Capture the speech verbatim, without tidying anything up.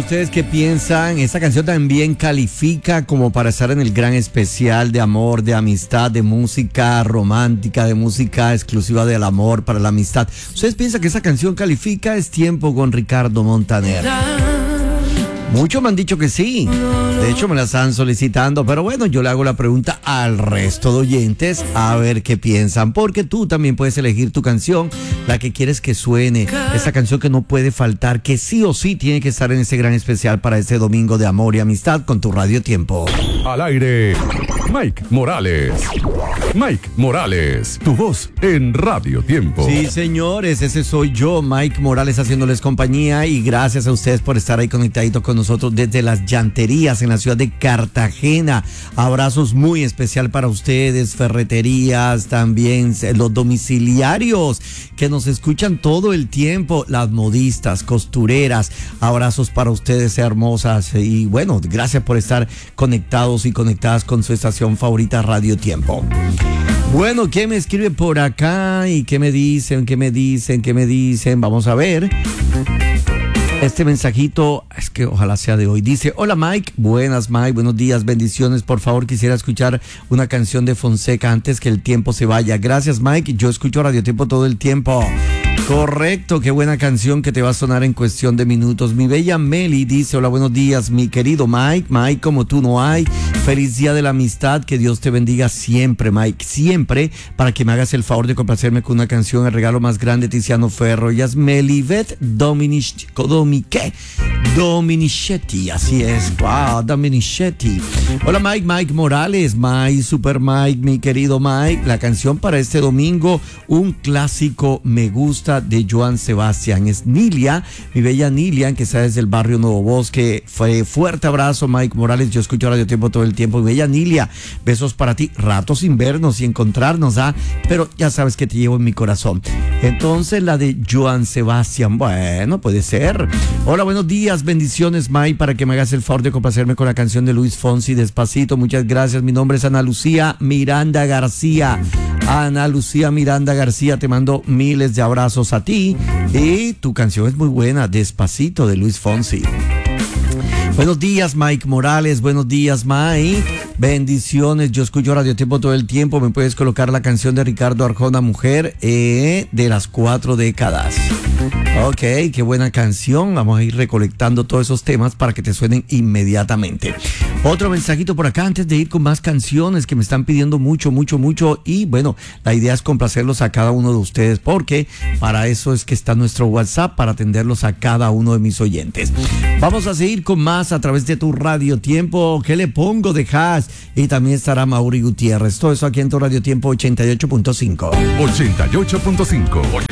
¿ustedes qué piensan? ¿Esta canción también califica como para estar en el gran especial de amor, de amistad, de música romántica, de música exclusiva del amor para la amistad? ¿Ustedes piensan que esa canción califica? Es Tiempo con Ricardo Montaner. Muchos me han dicho que sí. De hecho, me la están solicitando. Pero bueno, yo le hago la pregunta al resto de oyentes a ver qué piensan. Porque tú también puedes elegir tu canción, la que quieres que suene. Esa canción que no puede faltar, que sí o sí tiene que estar en ese gran especial para este domingo de amor y amistad con tu Radio Tiempo. Al aire, Mike Morales. Mike Morales, tu voz en Radio Tiempo. Sí, señores, ese soy yo, Mike Morales, haciéndoles compañía. Y gracias a ustedes por estar ahí conectaditos con nosotros desde las llanterías en la ciudad de Cartagena. Abrazos muy especial para ustedes, ferreterías, también los domiciliarios que nos escuchan todo el tiempo, las modistas, costureras. Abrazos para ustedes, hermosas. Y bueno, gracias por estar conectados y conectadas con su estación favorita, Radio Tiempo. Bueno, ¿quién me escribe por acá? ¿Y qué me dicen? ¿Qué me dicen? ¿Qué me dicen? Vamos a ver. Este mensajito, es que ojalá sea de hoy. Dice, hola Mike, buenas Mike, buenos días, bendiciones. Por favor, quisiera escuchar una canción de Fonseca antes que el tiempo se vaya. Gracias Mike, yo escucho Radio Tiempo todo el tiempo. Correcto, qué buena canción que te va a sonar en cuestión de minutos. Mi bella Meli dice, hola, buenos días, mi querido Mike. Mike, como tú no hay. Feliz día de la amistad, que Dios te bendiga siempre, Mike, siempre, para que me hagas el favor de complacerme con una canción, el regalo más grande, Tiziano Ferro. Ella es Melivet Dominic, Dominique, Dominicetti, así es, wow, Dominicetti. Hola Mike, Mike Morales, Mike, Super Mike, mi querido Mike. La canción para este domingo, un clásico, Me Gusta, de Joan Sebastián. Es Nilia, mi bella Nilia, que está desde el barrio Nuevo Bosque. Fue fuerte abrazo, Mike Morales. Yo escucho Radio Tiempo todo el tiempo. Mi bella Nilia, besos para ti. Ratos sin vernos y encontrarnos, ¿ah? Pero ya sabes que te llevo en mi corazón. Entonces, la de Joan Sebastián, bueno, puede ser. Hola, buenos días, bendiciones, Mike, para que me hagas el favor de complacerme con la canción de Luis Fonsi, Despacito. Muchas gracias. Mi nombre es Ana Lucía Miranda García. Ana Lucía Miranda García, te mando miles de abrazos a ti. Y tu canción es muy buena, Despacito, de Luis Fonsi. Buenos días, Mike Morales. Buenos días, Mike. Bendiciones. Yo escucho Radio Tiempo todo el tiempo. Me puedes colocar la canción de Ricardo Arjona, Mujer, eh, de las cuatro décadas. Ok, qué buena canción. Vamos a ir recolectando todos esos temas para que te suenen inmediatamente. Otro mensajito por acá antes de ir con más canciones que me están pidiendo mucho, mucho, mucho. Y bueno, la idea es complacerlos a cada uno de ustedes, porque para eso es que está nuestro WhatsApp, para atenderlos a cada uno de mis oyentes. Vamos a seguir con más a través de tu Radio Tiempo. ¿Qué le pongo de Hash? Y también estará Mauri Gutiérrez. Todo eso aquí en tu Radio Tiempo ochenta y ocho punto cinco. ochenta y ocho punto cinco.